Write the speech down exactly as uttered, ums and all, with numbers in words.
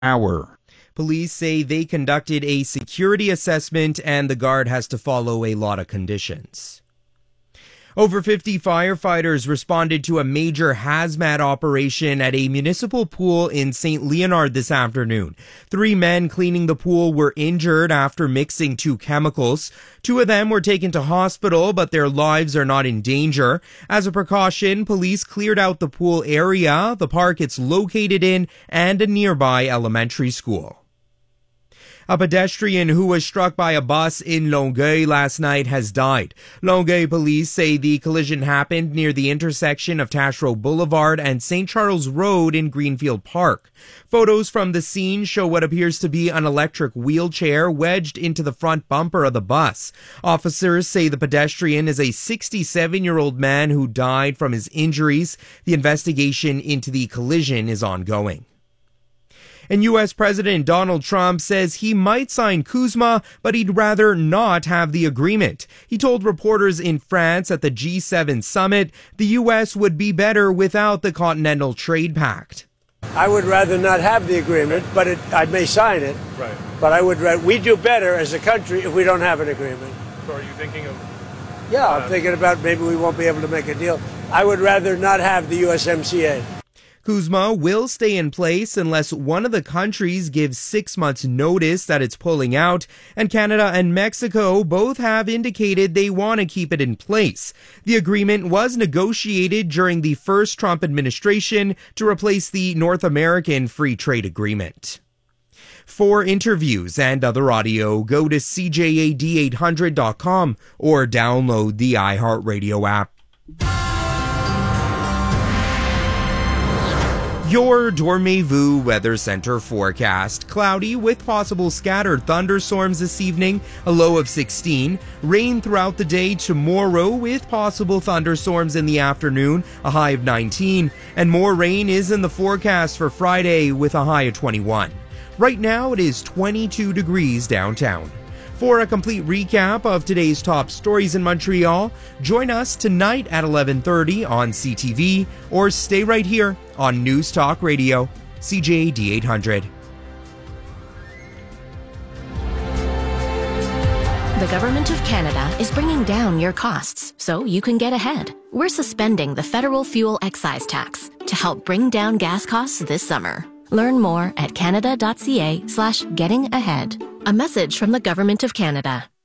hour. Police say they conducted a security assessment and the guard has to follow a lot of conditions. Over fifty firefighters responded to a major hazmat operation at a municipal pool in Saint Leonard this afternoon. Three men cleaning the pool were injured after mixing two chemicals. Two of them were taken to hospital, but their lives are not in danger. As a precaution, police cleared out the pool area, the park it's located in, and a nearby elementary school. A pedestrian who was struck by a bus in Longueuil last night has died. Longueuil police say the collision happened near the intersection of Taschereau Boulevard and Saint Charles Road in Greenfield Park. Photos from the scene show what appears to be an electric wheelchair wedged into the front bumper of the bus. Officers say the pedestrian is a sixty-seven-year-old man who died from his injuries. The investigation into the collision is ongoing. And U S President Donald Trump says he might sign CUSMA, but he'd rather not have the agreement. He told reporters in France at the G seven summit the U S would be better without the Continental Trade Pact. I would rather not have the agreement, but it, I may sign it. Right. But I would. We do better as a country if we don't have an agreement. So are you thinking of... Yeah, I'm thinking about maybe we won't be able to make a deal. I would rather not have the U S M C A. CUSMA will stay in place unless one of the countries gives six months notice that it's pulling out, and Canada and Mexico both have indicated they want to keep it in place. The agreement was negotiated during the first Trump administration to replace the North American Free Trade Agreement. For interviews and other audio, go to C J A D eight hundred dot com or download the iHeartRadio app. Your Dormez-vous Weather Center forecast. Cloudy with possible scattered thunderstorms this evening, a low of sixteen. Rain throughout the day tomorrow with possible thunderstorms in the afternoon, a high of nineteen. And more rain is in the forecast for Friday with a high of twenty-one. Right now it is twenty-two degrees downtown. For a complete recap of today's top stories in Montreal, join us tonight at eleven thirty on C T V or stay right here on News Talk Radio, C J A D eight hundred. The Government of Canada is bringing down your costs so you can get ahead. We're suspending the federal fuel excise tax to help bring down gas costs this summer. Learn more at canada.ca slash getting ahead. A message from the Government of Canada.